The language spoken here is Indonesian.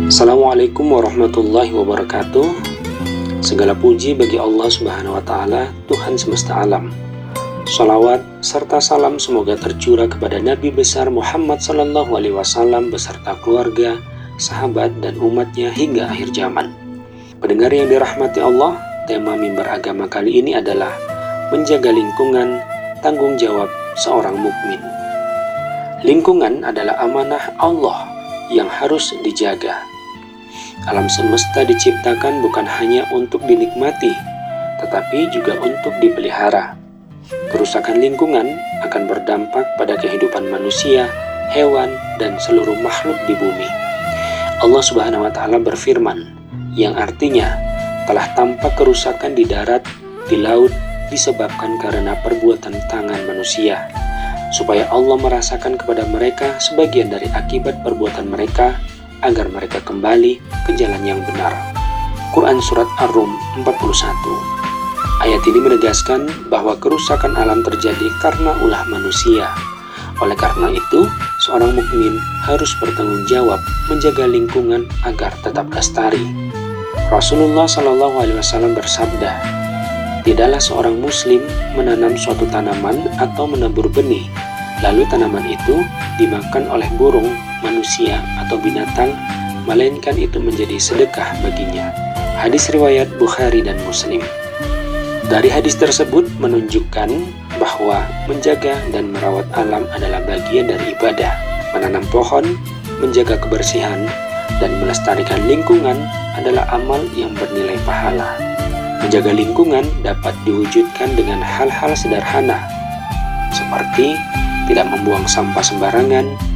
Assalamualaikum warahmatullahi wabarakatuh. Segala puji bagi Allah Subhanahu wa Ta'ala, Tuhan semesta alam. Shalawat serta salam semoga tercurah kepada Nabi besar Muhammad Sallallahu Alaihi Wasallam beserta keluarga, sahabat, dan umatnya hingga akhir zaman. Pendengar yang dirahmati Allah, tema mimbar agama kali ini adalah menjaga lingkungan, tanggung jawab seorang mukmin. Lingkungan adalah amanah Allah yang harus dijaga. Alam semesta diciptakan bukan hanya untuk dinikmati, tetapi juga untuk dipelihara. Kerusakan lingkungan akan berdampak pada kehidupan manusia, hewan, dan seluruh makhluk di bumi. Allah Subhanahu wa Ta'ala berfirman, yang artinya telah tampak kerusakan di darat, di laut, disebabkan karena perbuatan tangan manusia, supaya Allah merasakan kepada mereka sebagian dari akibat perbuatan mereka, agar mereka kembali ke jalan yang benar. Quran Surat Ar-Rum 41. Ayat ini menegaskan bahwa kerusakan alam terjadi karena ulah manusia. Oleh karena itu, seorang mukmin harus bertanggung jawab menjaga lingkungan agar tetap lestari. Rasulullah Shallallahu Alaihi Wasallam bersabda, tidaklah seorang muslim menanam suatu tanaman atau menabur benih, lalu tanaman itu dimakan oleh burung, manusia, atau binatang, melainkan itu menjadi sedekah baginya. Hadis riwayat Bukhari dan Muslim. Dari hadis tersebut menunjukkan bahwa menjaga dan merawat alam adalah bagian dari ibadah. Menanam pohon, menjaga kebersihan, dan melestarikan lingkungan adalah amal yang bernilai pahala. Menjaga lingkungan dapat diwujudkan dengan hal-hal sederhana, seperti tidak membuang sampah sembarangan,